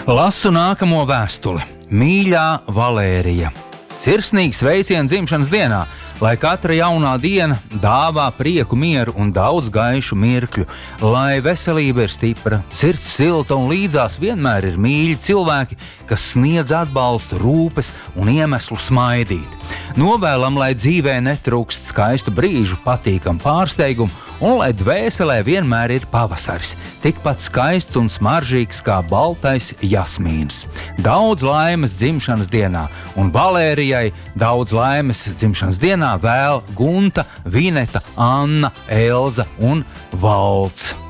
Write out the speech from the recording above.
Lasu nākamo vēstuli. Mīļā Valērija, sirsnīgs sveiciens dzimšanas dienā, lai katra jaunā diena dāvā prieku, mieru un daudz gaišu mirkļu, lai veselība ir stipra, sirds silta un līdzās vienmēr ir mīļi cilvēki, kas sniedz atbalstu, rūpes un iemeslu smaidīt. Novēlam, lai dzīvē netrūkst skaistu brīžu, patīkam pārsteigumu un lai dvēselē vienmēr ir pavasaris, tikpat skaists un smaržīgs kā baltais jasmīns. Daudz laimes dzimšanas dienā, un Valērijai daudz laimes dzimšanas dienā vēl Gunta, Vineta, Anna, Elza un Valts.